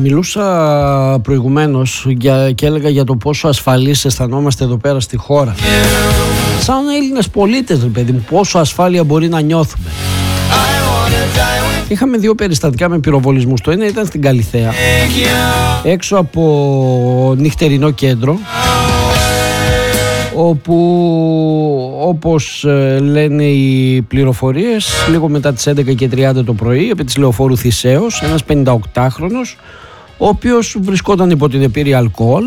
Μιλούσα προηγουμένως και έλεγα για το πόσο ασφαλείς αισθανόμαστε εδώ πέρα στη χώρα. Σαν Έλληνες πολίτες, ρε παιδί μου, πόσο ασφάλεια μπορεί να νιώθουμε. Είχαμε 2 περιστατικά με πυροβολισμούς. Το ένα ήταν στην Καλιθέα, έξω από νυχτερινό κέντρο, όπου, όπως λένε οι πληροφορίες, λίγο μετά τις 11:30 το πρωί, επί της λεωφόρου Θησέως, ένας 58χρονος, ο οποίος βρισκόταν υπό την επίρρεια αλκοόλ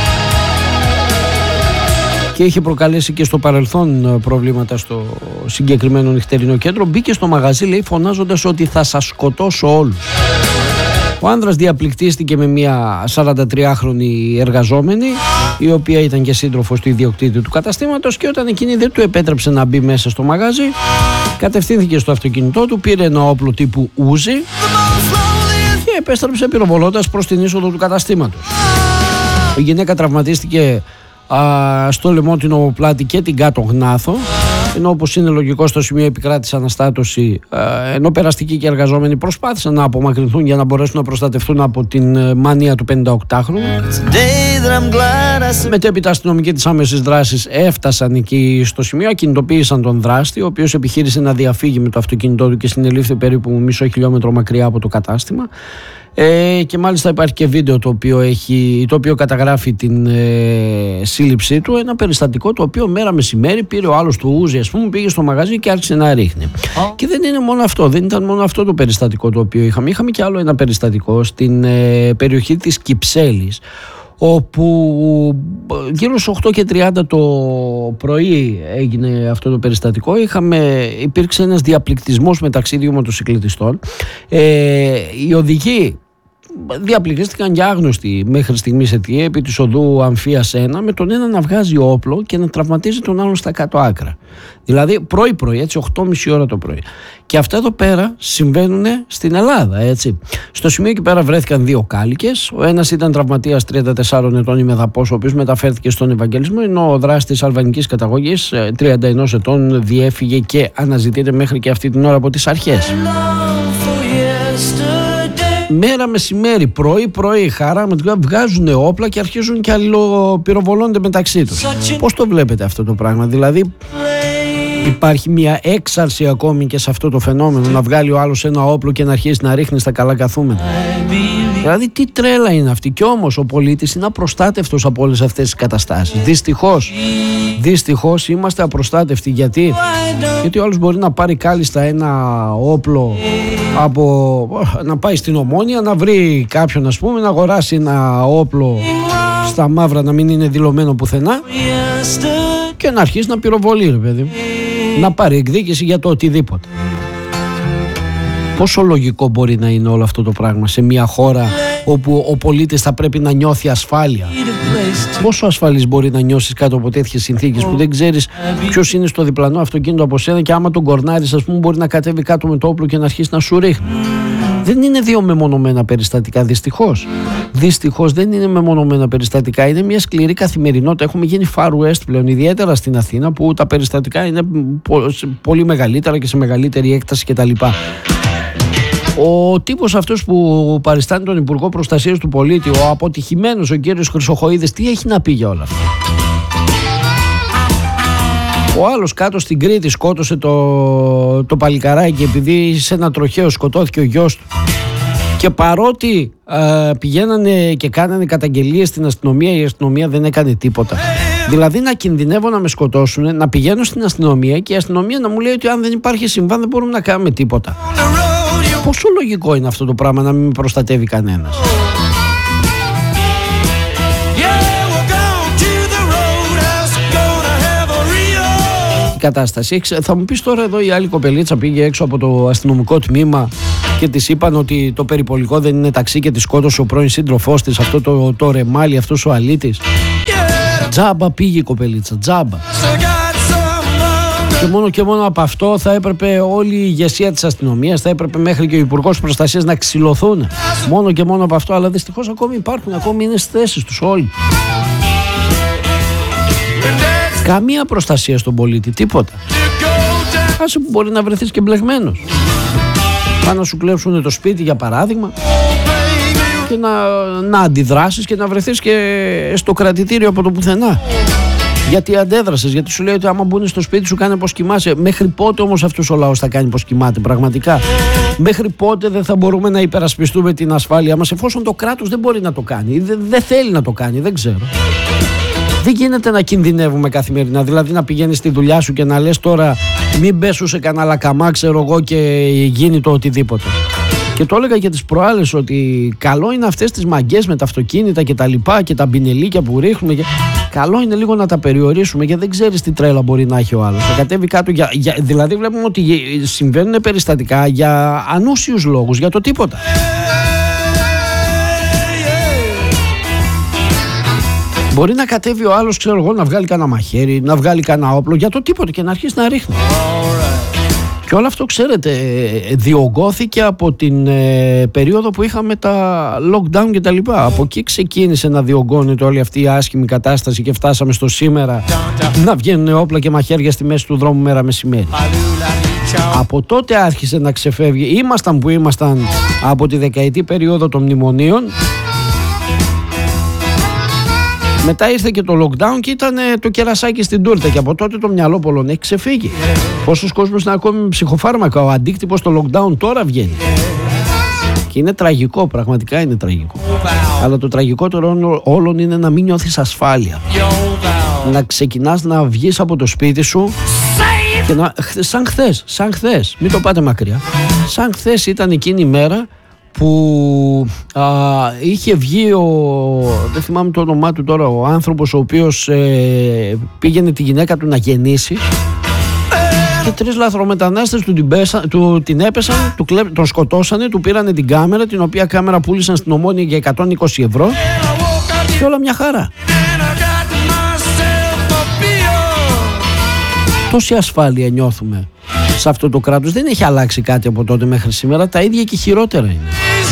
και είχε προκαλέσει και στο παρελθόν προβλήματα στο συγκεκριμένο νυχτερινό κέντρο, μπήκε στο μαγαζί, λέει, φωνάζοντας ότι θα σας σκοτώσω όλους. Ο άνδρας διαπληκτίστηκε με μια 43χρονη εργαζόμενη, η οποία ήταν και σύντροφος του ιδιοκτήτη του καταστήματος, και όταν εκείνη δεν του επέτρεψε να μπει μέσα στο μαγαζί, κατευθύνθηκε στο αυτοκίνητό του, πήρε ένα όπλο τύπου Ούζι και επέστρεψε πυροβολώντας προς την είσοδο του καταστήματος. Η γυναίκα τραυματίστηκε στο λαιμότινο πλάτη και την κάτω γνάθο, ενώ όπως είναι λογικό στο σημείο επικράτησε αναστάτωση, ενώ περαστικοί και εργαζόμενοι προσπάθησαν να απομακρυνθούν για να μπορέσουν να προστατευτούν από την μανία του 58χρονου. Μετέπειτα αστυνομικοί της άμεσης δράσης έφτασαν εκεί στο σημείο, ακινητοποίησαν τον δράστη, ο οποίος επιχείρησε να διαφύγει με το αυτοκίνητό του και συνελήφθη περίπου μισό χιλιόμετρο μακριά από το κατάστημα. Και μάλιστα υπάρχει και βίντεο το οποίο καταγράφει την σύλληψή του. Ένα περιστατικό το οποίο μέρα μεσημέρι πήρε ο άλλος του Ούζι, ας πούμε, πήγε στο μαγαζί και άρχισε να ρίχνει. Και δεν είναι μόνο αυτό, δεν ήταν μόνο αυτό το περιστατικό το οποίο είχαμε. Είχαμε και άλλο ένα περιστατικό στην περιοχή της Κυψέλης, όπου γύρω στις 8:30 το πρωί έγινε αυτό το περιστατικό. Υπήρξε ένας διαπληκτισμός μεταξύ 2 μοτοσυκλετιστών. Οι οδηγοί διαπληκτίστηκαν για άγνωστη μέχρι στιγμής αιτία επί της οδού Αμφίας 1, με τον ένα να βγάζει όπλο και να τραυματίζει τον άλλον στα κάτω άκρα. Δηλαδή πρωί-πρωί, έτσι, 8:30 ώρα το πρωί. Και αυτά εδώ πέρα συμβαίνουν στην Ελλάδα, έτσι. Στο σημείο εκεί πέρα βρέθηκαν 2 κάλικες. Ο ένας ήταν τραυματίας 34 ετών, ημεδαπός, ο οποίος μεταφέρθηκε στον Ευαγγελισμό, ενώ ο δράστης αλβανικής καταγωγής 31 ετών διέφυγε και αναζητείται μέχρι και αυτή την ώρα από τις αρχές. Μέρα μεσημέρι, πρωί, χαρά, βγάζουν όπλα και αρχίζουν και αλληλοπυροβολώνται μεταξύ τους. Πώς το βλέπετε αυτό το πράγμα? Δηλαδή υπάρχει μια έξαρση ακόμη και σε αυτό το φαινόμενο, να βγάλει ο άλλος ένα όπλο και να αρχίσει να ρίχνει στα καλά καθούμενα. Δηλαδή τι τρέλα είναι αυτή? Και όμως ο πολίτης είναι απροστάτευτος από όλες αυτές τις καταστάσεις. Δυστυχώς είμαστε απροστάτευτοι. Γιατί ο άλλος μπορεί να πάρει κάλλιστα ένα όπλο, να πάει στην Ομόνια, να βρει κάποιον, ας πούμε, να αγοράσει ένα όπλο στα μαύρα, να μην είναι δηλωμένο πουθενά, και να αρχίσει να πυροβολεί, ρε παιδί μου, να πάρει εκδίκηση για το οτιδήποτε. Πόσο λογικό μπορεί να είναι όλο αυτό το πράγμα σε μια χώρα όπου ο πολίτης θα πρέπει να νιώθει ασφάλεια? Πόσο ασφαλής μπορεί να νιώσεις κάτω από τέτοιες συνθήκες που δεν ξέρεις ποιος είναι στο διπλανό αυτοκίνητο από σένα, και άμα τον κορνάρεις, ας πούμε, μπορεί να κατέβει κάτω με το όπλο και να αρχίσει να σου ρίχνει? Δεν είναι 2 μεμονωμένα περιστατικά, δυστυχώς. Δυστυχώς δεν είναι μεμονωμένα περιστατικά. Είναι μια σκληρή καθημερινότητα. Έχουμε γίνει Far West πλέον, ιδιαίτερα στην Αθήνα, που τα περιστατικά είναι πολύ μεγαλύτερα και σε μεγαλύτερη έκταση κτλ. Ο τύπος αυτός που παριστάνει τον Υπουργό Προστασίας του Πολίτη, ο αποτυχημένος ο κύριος Χρυσοχοΐδης, τι έχει να πει για όλα αυτά? Ο άλλος κάτω στην Κρήτη σκότωσε το παλικαράκι επειδή σε ένα τροχαίο σκοτώθηκε ο γιος του. Και παρότι πηγαίνανε και κάνανε καταγγελίες στην αστυνομία, η αστυνομία δεν έκανε τίποτα. Δηλαδή να κινδυνεύω να με σκοτώσουν, να πηγαίνω στην αστυνομία και η αστυνομία να μου λέει ότι αν δεν υπάρχει συμβάν δεν μπορούμε να κάνουμε τίποτα. Πόσο λογικό είναι αυτό το πράγμα, να μην με προστατεύει κανένας? Η κατάσταση. Θα μου πεις τώρα, εδώ η άλλη κοπελίτσα πήγε έξω από το αστυνομικό τμήμα και της είπαν ότι το περιπολικό δεν είναι ταξί και τη σκότωσε ο πρώην σύντροφός της, αυτό το ρεμάλι, αυτός ο αλήτης. Τζάμπα πήγε η κοπελίτσα, τζάμπα. Και μόνο από αυτό θα έπρεπε όλη η ηγεσία της αστυνομίας, θα έπρεπε μέχρι και ο Υπουργός Προστασίας να ξυλωθούν. Μόνο και μόνο από αυτό, αλλά δυστυχώς ακόμη υπάρχουν, ακόμη είναι στις θέσεις τους όλοι. Καμία προστασία στον πολίτη, τίποτα. Άσε που μπορεί να βρεθείς και μπλεγμένος. Πάνε να σου κλέψουν το σπίτι, για παράδειγμα. και να αντιδράσεις και να βρεθείς και στο κρατητήριο από το πουθενά. Γιατί αντέδρασες, γιατί σου λέει ότι άμα μπουν στο σπίτι σου κάνε πως κοιμάσαι. Μέχρι πότε όμως αυτός ο λαός θα κάνει πως κοιμάται πραγματικά? Μέχρι πότε δεν θα μπορούμε να υπερασπιστούμε την ασφάλεια μας, εφόσον το κράτος δεν μπορεί να το κάνει, δεν θέλει να το κάνει, δεν ξέρω. Δεν γίνεται να κινδυνεύουμε καθημερινά, δηλαδή να πηγαίνεις στη δουλειά σου και να λες τώρα μην πέσω σε κανένα λακαμά, ξέρω εγώ, και γίνει το οτιδήποτε. Και το έλεγα και τις προάλλες ότι καλό είναι αυτές τις μαγκές με τα αυτοκίνητα και τα λοιπά και τα μπινελίκια που ρίχνουμε. Καλό είναι λίγο να τα περιορίσουμε, γιατί δεν ξέρεις τι τρέλα μπορεί να έχει ο άλλος. Θα κατέβει κάτω, δηλαδή βλέπουμε ότι συμβαίνουν περιστατικά για ανούσιους λόγους, για το τίποτα. Μπορεί να κατέβει ο άλλος, ξέρω εγώ, να βγάλει κανένα μαχαίρι, να βγάλει κανένα όπλο, για το τίποτα και να αρχίσει να ρίχνει. Και όλο αυτό, ξέρετε, διωγγώθηκε από την περίοδο που είχαμε τα lockdown και τα λοιπά. Από εκεί ξεκίνησε να διωγγώνεται όλη αυτή η άσχημη κατάσταση και φτάσαμε στο σήμερα να βγαίνουν όπλα και μαχαίρια στη μέση του δρόμου μέρα μεσημέρι. Από τότε άρχισε να ξεφεύγει. Ήμασταν που ήμασταν από τη δεκαετή περίοδο των μνημονίων. Μετά ήρθε και το lockdown και ήταν το κερασάκι στην τούρτα και από τότε το μυαλό πολλών έχει ξεφύγει. Πόσος κόσμος είναι ακόμη με ψυχοφάρμακα, ο αντίκτυπος στο lockdown τώρα βγαίνει. Και είναι τραγικό, πραγματικά είναι τραγικό. Αλλά το τραγικότερο όλων είναι να μην νιώθεις ασφάλεια. Να ξεκινάς να βγεις από το σπίτι σου και σαν χθες, μην το πάτε μακριά. Σαν χθες ήταν εκείνη η μέρα που είχε βγει δεν θυμάμαι το όνομά του τώρα, ο άνθρωπος ο οποίος πήγαινε τη γυναίκα του να γεννήσει και 3 λαθρομετανάστες την έπεσαν, τον σκοτώσανε, του πήρανε την κάμερα, την οποία κάμερα πούλησαν στην Ομόνια για 120 ευρώ και όλα μια χαρά. Τόση ασφάλεια νιώθουμε σε αυτό το κράτος. Δεν έχει αλλάξει κάτι από τότε μέχρι σήμερα, τα ίδια και χειρότερα είναι.